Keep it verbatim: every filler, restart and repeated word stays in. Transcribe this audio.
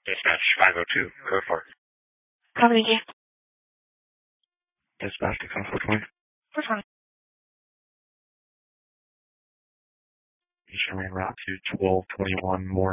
Dispatch five oh two, code four. Copy, thank you. Dispatch to come four twenty. four twenty. You should remain route to twelve twenty-one more.